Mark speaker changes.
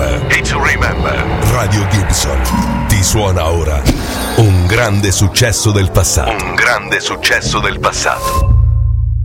Speaker 1: remember. Radio Gibson ti suona ora un grande successo del passato.